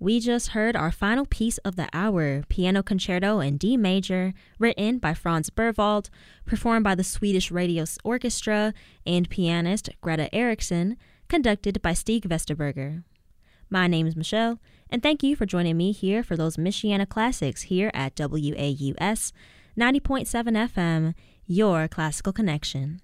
We just heard our final piece of the hour, Piano Concerto in D Major, written by Franz Berwald, performed by the Swedish Radio Orchestra and pianist Greta Eriksson, conducted by Stig Vesterberger. My name is Michelle, and thank you for joining me here for those Michiana Classics here at WAUS 90.7 FM, your classical connection.